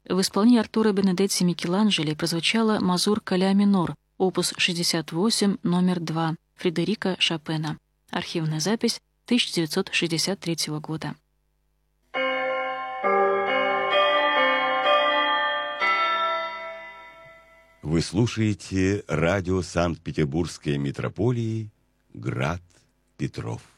В исполнении Артура Бенедетти Микеланджело прозвучала мазурка ля минор, опус 68, номер 2, Фредерика Шопена. Архивная запись 1963 года. Вы слушаете радио Санкт-Петербургской митрополии «Град Петров».